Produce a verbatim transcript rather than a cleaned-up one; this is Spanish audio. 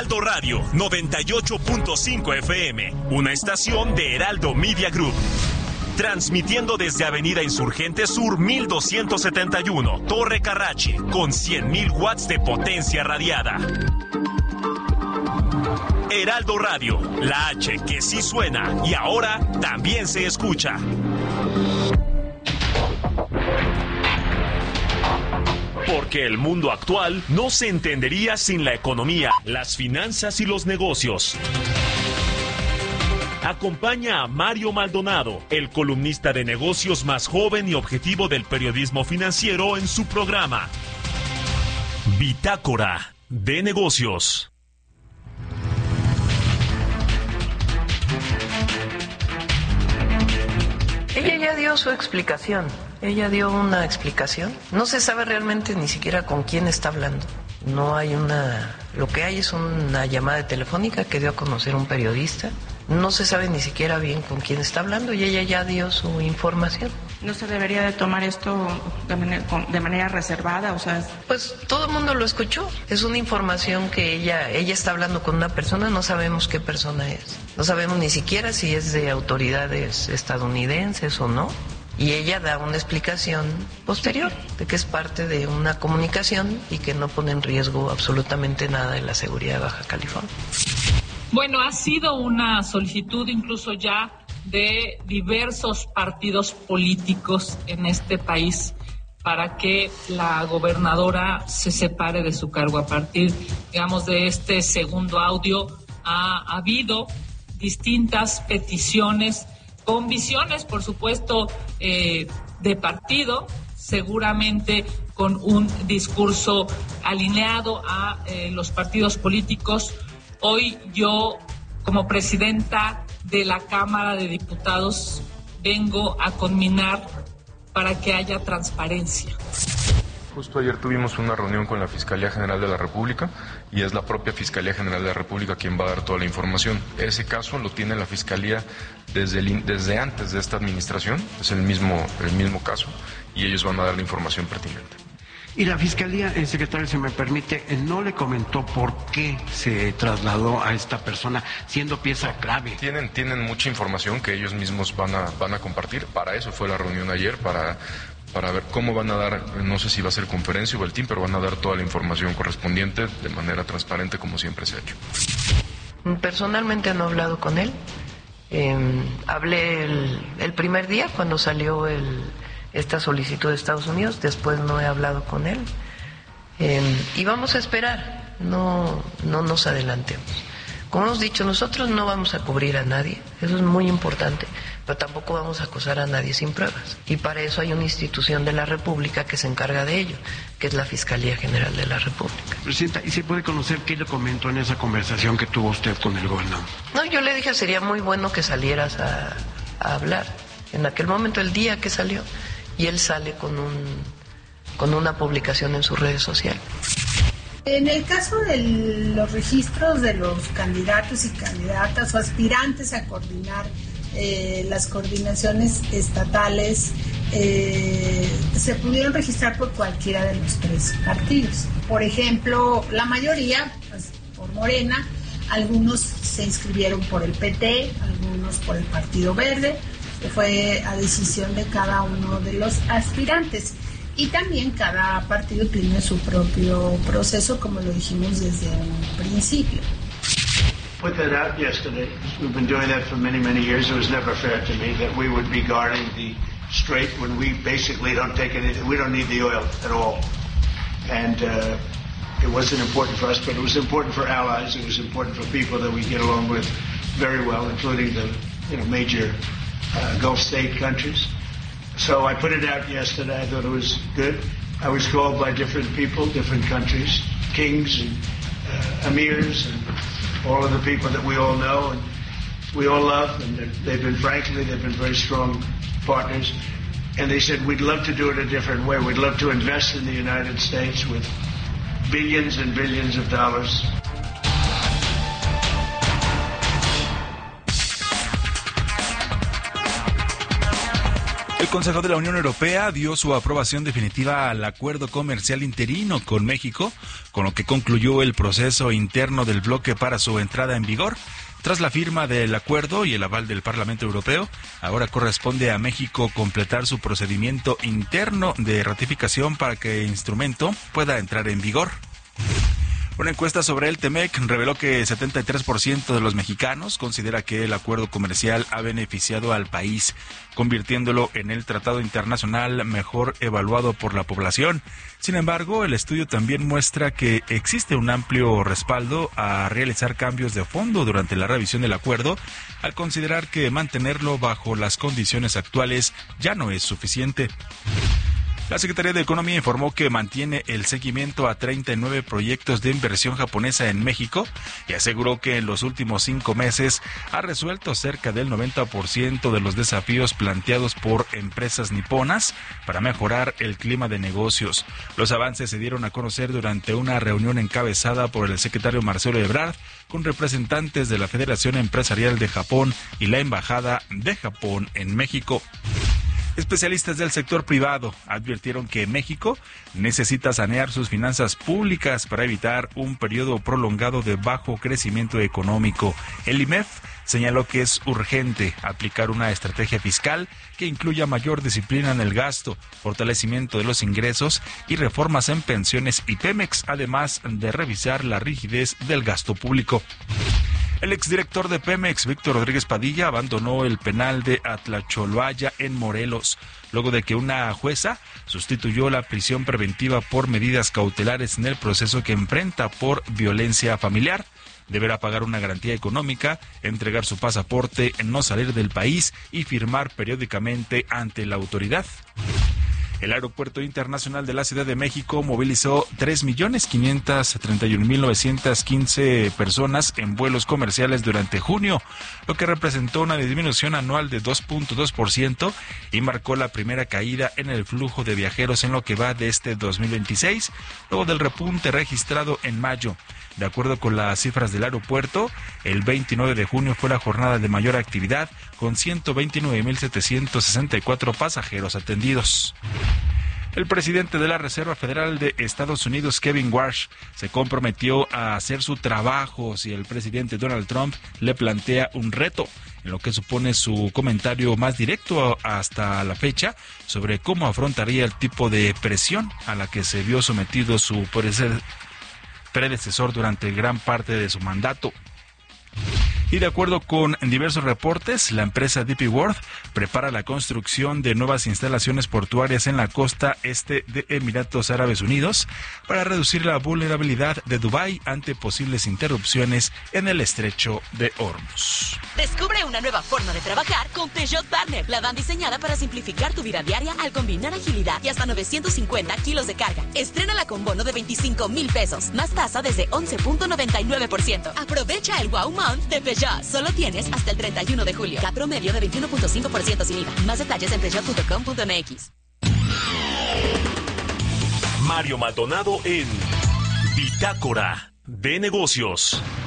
Heraldo Radio noventa y ocho punto cinco F M, una estación de Heraldo Media Group. Transmitiendo desde Avenida Insurgente Sur mil doscientos setenta y uno, Torre Carrachi, con cien mil watts de potencia radiada. Heraldo Radio, la H que sí suena y ahora también se escucha. Porque el mundo actual no se entendería sin la economía, las finanzas y los negocios. Acompaña a Mario Maldonado, el columnista de negocios más joven y objetivo del periodismo financiero, en su programa Bitácora de Negocios. Ella ya dio su explicación, ella dio una explicación. No se sabe realmente ni siquiera con quién está hablando. No hay una... Lo que hay es una llamada telefónica que dio a conocer un periodista. No se sabe ni siquiera bien con quién está hablando y ella ya dio su información. ¿No se debería de tomar esto de manera, de manera reservada? O sea, pues todo el mundo lo escuchó. Es una información que ella, ella está hablando con una persona, no sabemos qué persona es. No sabemos ni siquiera si es de autoridades estadounidenses o no. Y ella da una explicación posterior de que es parte de una comunicación y que no pone en riesgo absolutamente nada de la seguridad de Baja California. Bueno, ha sido una solicitud incluso ya de diversos partidos políticos en este país para que la gobernadora se separe de su cargo. A partir, digamos, de este segundo audio ha habido distintas peticiones con visiones, por supuesto, eh, de partido, seguramente con un discurso alineado a eh, los partidos políticos. Hoy yo, como presidenta de la Cámara de Diputados, vengo a conminar para que haya transparencia. Justo ayer tuvimos una reunión con la Fiscalía General de la República y es la propia Fiscalía General de la República quien va a dar toda la información. Ese caso lo tiene la Fiscalía desde, el, desde antes de esta administración, es el mismo, el mismo caso, y ellos van a dar la información pertinente. Y la Fiscalía, eh, secretario, si me permite, eh, no le comentó por qué se trasladó a esta persona, siendo pieza clave. Tienen, tienen mucha información que ellos mismos van a, van a compartir. Para eso fue la reunión ayer, para, para ver cómo van a dar, no sé si va a ser conferencia o el team, pero van a dar toda la información correspondiente de manera transparente, como siempre se ha hecho. Personalmente no he hablado con él. Eh, hablé el, el primer día cuando salió el... esta solicitud de Estados Unidos, después no he hablado con él. Eh, y vamos a esperar, no, no nos adelantemos. Como hemos dicho, nosotros no vamos a cubrir a nadie, eso es muy importante, pero tampoco vamos a acusar a nadie sin pruebas. Y para eso hay una institución de la República que se encarga de ello, que es la Fiscalía General de la República. Presidenta, ¿y se puede conocer qué le comentó en esa conversación que tuvo usted con el gobernador? No, yo le dije, sería muy bueno que salieras a, a hablar. En aquel momento, el día que salió, y él sale con un con una publicación en sus redes sociales. En el caso de los registros de los candidatos y candidatas o aspirantes a coordinar eh, las coordinaciones estatales, eh, se pudieron registrar por cualquiera de los tres partidos. Por ejemplo, la mayoría, pues, por Morena, algunos se inscribieron por el P T, algunos por el Partido Verde, que fue a decisión de cada uno de los aspirantes. Y también cada partido tiene su propio proceso, como lo dijimos desde un principio. Put that out yesterday. We've been doing that for many, many years. It was never fair to me that we would be guarding the strait when we basically don't take it. We don't need the oil at all. And uh, it wasn't important for us, but it was important for allies. It was important for people that we get along with very well, including the you know major uh, Gulf state countries. So I put it out yesterday. I thought it was good. I was called by different people, different countries, kings and uh, emirs, and all of the people that we all know and we all love. And they've been, frankly, they've been very strong partners. And they said, we'd love to do it a different way. We'd love to invest in the United States with billions and billions of dollars. El Consejo de la Unión Europea dio su aprobación definitiva al acuerdo comercial interino con México, con lo que concluyó el proceso interno del bloque para su entrada en vigor. Tras la firma del acuerdo y el aval del Parlamento Europeo, ahora corresponde a México completar su procedimiento interno de ratificación para que el instrumento pueda entrar en vigor. Una encuesta sobre el Temec reveló que setenta y tres por ciento de los mexicanos considera que el acuerdo comercial ha beneficiado al país, convirtiéndolo en el tratado internacional mejor evaluado por la población. Sin embargo, el estudio también muestra que existe un amplio respaldo a realizar cambios de fondo durante la revisión del acuerdo, al considerar que mantenerlo bajo las condiciones actuales ya no es suficiente. La Secretaría de Economía informó que mantiene el seguimiento a treinta y nueve proyectos de inversión japonesa en México y aseguró que en los últimos cinco meses ha resuelto cerca del noventa por ciento de los desafíos planteados por empresas niponas para mejorar el clima de negocios. Los avances se dieron a conocer durante una reunión encabezada por el secretario Marcelo Ebrard con representantes de la Federación Empresarial de Japón y la Embajada de Japón en México. Especialistas del sector privado advirtieron que México necesita sanear sus finanzas públicas para evitar un periodo prolongado de bajo crecimiento económico. El I M E F señaló que es urgente aplicar una estrategia fiscal que incluya mayor disciplina en el gasto, fortalecimiento de los ingresos y reformas en pensiones y Pemex, además de revisar la rigidez del gasto público. El exdirector de Pemex, Víctor Rodríguez Padilla, abandonó el penal de Atlacholoaya en Morelos, luego de que una jueza sustituyó la prisión preventiva por medidas cautelares en el proceso que enfrenta por violencia familiar. Deberá pagar una garantía económica, entregar su pasaporte, no salir del país y firmar periódicamente ante la autoridad. El Aeropuerto Internacional de la Ciudad de México movilizó tres millones quinientas treinta y un mil novecientas quince personas en vuelos comerciales durante junio, lo que representó una disminución anual de dos punto dos por ciento y marcó la primera caída en el flujo de viajeros en lo que va de este dos mil veintiséis, luego del repunte registrado en mayo. De acuerdo con las cifras del aeropuerto, el veintinueve de junio fue la jornada de mayor actividad, con ciento veintinueve mil setecientos sesenta y cuatro pasajeros atendidos. El presidente de la Reserva Federal de Estados Unidos, Kevin Warsh, se comprometió a hacer su trabajo si el presidente Donald Trump le plantea un reto, en lo que supone su comentario más directo hasta la fecha sobre cómo afrontaría el tipo de presión a la que se vio sometido su predecesor durante gran parte de su mandato. Y de acuerdo con diversos reportes, la empresa D P World prepara la construcción de nuevas instalaciones portuarias en la costa este de Emiratos Árabes Unidos para reducir la vulnerabilidad de Dubái ante posibles interrupciones en el estrecho de Hormuz. Descubre una nueva forma de trabajar con Peugeot Partner. La van diseñada para simplificar tu vida diaria al combinar agilidad y hasta novecientos cincuenta kilos de carga. Estrénala con bono de veinticinco mil pesos, más tasa desde once punto noventa y nueve por ciento. Aprovecha el Wow Month de Peugeot. Solo tienes hasta el treinta y uno de julio. K promedio de veintiuno punto cinco por ciento sin I V A. Más detalles en peugeot punto com punto m x. Mario Maldonado en Bitácora de Negocios.